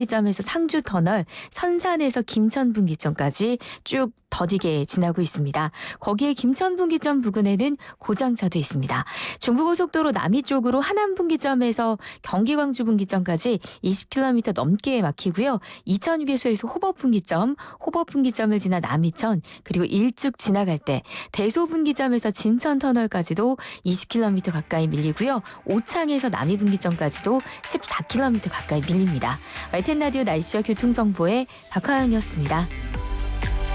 분기점에서 상주 터널, 선산에서 김천 분기점까지 쭉 더디게 지나고 있습니다. 거기에 김천 분기점 부근에는 고장차도 있습니다. 중부고속도로 남이 쪽으로 하남 분기점에서 경기 광주 분기점까지 20km 넘게 막히고요. 이천 휴게소에서 호법 분기점을 지나 남이천, 그리고 일죽 지나갈 때 대소 분기점에서 진천 터널까지도 20km 가까이 밀리고요. 오창에서 남이 분기점까지도 14km 가까이 밀립니다. YTN 라디오 날씨와 교통정보의 박하영이었습니다.